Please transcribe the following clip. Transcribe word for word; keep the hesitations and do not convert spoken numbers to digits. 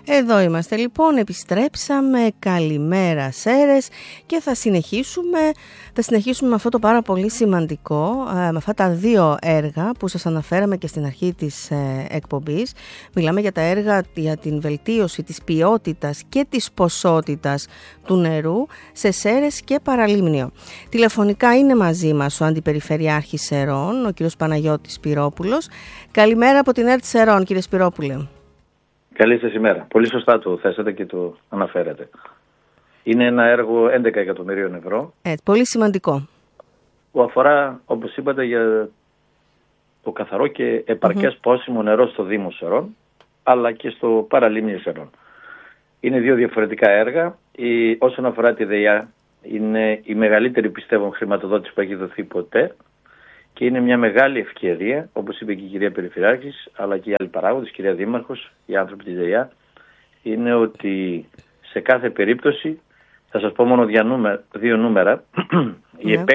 Εδώ είμαστε λοιπόν, επιστρέψαμε, καλημέρα Σέρες και θα συνεχίσουμε, θα συνεχίσουμε με αυτό το πάρα πολύ σημαντικό, με αυτά τα δύο έργα που σας αναφέραμε και στην αρχή της εκπομπής. Μιλάμε για τα έργα για την βελτίωση της ποιότητας και της ποσότητας του νερού σε Σέρες και Παραλίμνιο. Τηλεφωνικά είναι μαζί μας ο Αντιπεριφερειάρχης Σερών, ο κύριος Παναγιώτης Σπυρόπουλος. Καλημέρα από την ΕΡΤ Σερών, κύριε Σπυρόπουλε. Καλή σας ημέρα. Πολύ σωστά το θέσατε και το αναφέρατε. Είναι ένα έργο έντεκα εκατομμυρίων ευρώ. Ε, πολύ σημαντικό. Που αφορά, όπως είπατε, για το καθαρό και επαρκές mm-hmm. πόσιμο νερό στο Δήμο Σερών, αλλά και στο Παραλίμνιο Σερών. Είναι δύο διαφορετικά έργα. Η, όσον αφορά τη ΔΕΙΑ, είναι η μεγαλύτερη, πιστεύω, χρηματοδότηση που έχει δοθεί ποτέ. Και είναι μια μεγάλη ευκαιρία, όπως είπε και η κυρία Περιφερειάρχης, αλλά και οι άλλοι παράγοντες, η κυρία Δήμαρχος, οι άνθρωποι της ΔΕΙΑ, είναι ότι σε κάθε περίπτωση, θα σας πω μόνο δύο νούμερα, δύο νούμερα, yeah. η